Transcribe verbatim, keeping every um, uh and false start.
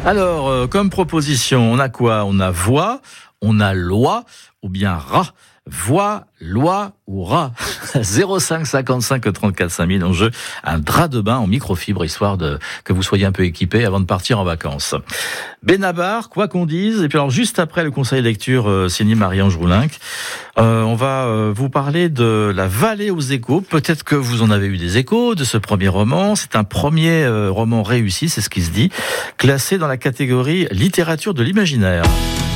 Alors, euh, comme proposition, on a quoi? On a voix, on a loi, ou bien rat. Voix, loi ou rat. zéro cinq cinquante-cinq trente-quatre cinq mille en jeu. Un drap de bain en microfibre, histoire de que vous soyez un peu équipé avant de partir en vacances. Benabar, quoi qu'on dise. Et puis alors, juste après le conseil de lecture euh, signé Marie-Ange Roulinck, euh, on va euh, vous parler de La Vallée aux échos. Peut-être que vous en avez eu des échos de ce premier roman. C'est un premier euh, roman réussi, c'est ce qui se dit, classé dans la catégorie littérature de l'imaginaire.